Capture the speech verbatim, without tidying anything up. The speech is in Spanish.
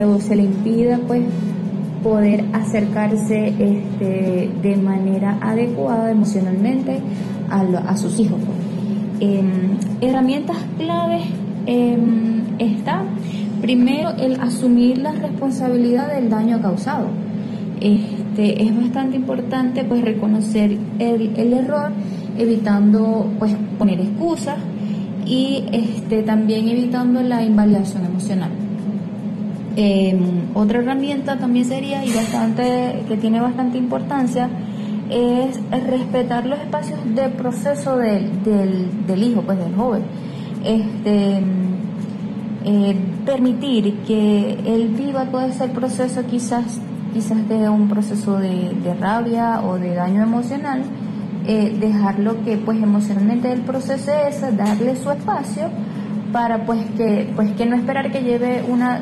o se le impida pues poder acercarse este, de manera adecuada emocionalmente a, lo, a sus hijos. Eh, herramientas claves eh, está primero el asumir la responsabilidad del daño causado. Este, es bastante importante pues reconocer el, el error, evitando pues poner excusas y este, también evitando la invalidación emocional. Eh, otra herramienta también sería, y bastante que tiene bastante importancia, es respetar los espacios de proceso del, del, del hijo, pues del joven. Este, eh, permitir que él viva todo ese proceso, quizás quizás de un proceso de, de rabia o de daño emocional, eh, dejarlo que pues emocionalmente el proceso es darle su espacio para pues que pues que no esperar que lleve una